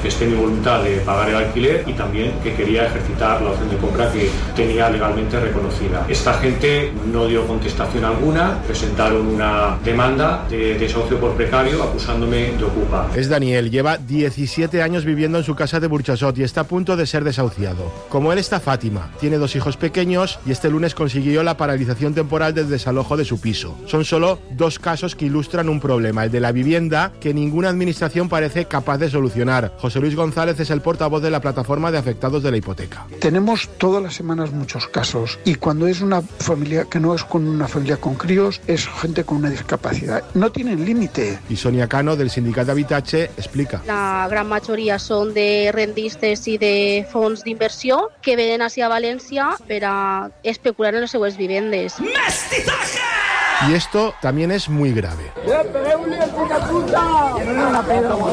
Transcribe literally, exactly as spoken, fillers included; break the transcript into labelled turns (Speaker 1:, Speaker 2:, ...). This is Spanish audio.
Speaker 1: manifesté mi voluntad de pagar el alquiler y también que quería ejercitar la opción de compra que tenía legalmente reconocida. Esta gente no dio contestación alguna, presentaron una demanda de desahucio por precario acusándome de ocupa.
Speaker 2: Es Daniel, lleva diecisiete años viviendo en su casa de Burchasot y está a punto de ser desahuciado. Como él está Fátima, tiene dos hijos pequeños y este lunes consiguió la paralización temporal del desalojo de su piso. Son solo dos casos que ilustran un problema, el de la vivienda, que ninguna administración parece capaz de solucionar. José Luis González es el portavoz de la plataforma de afectados de la hipoteca.
Speaker 3: Tenemos todas las semanas muchos casos y cuando es una familia que no es con una familia con críos, es gente con una discapacidad. No tienen límite.
Speaker 2: Y Sonia Cano, del Sindicat Habitatge, explica.
Speaker 4: La gran majoria són de rendistes i de fons d'inversió que venen hacia València per a especular en les seues vivendes.
Speaker 2: Y esto también es muy grave.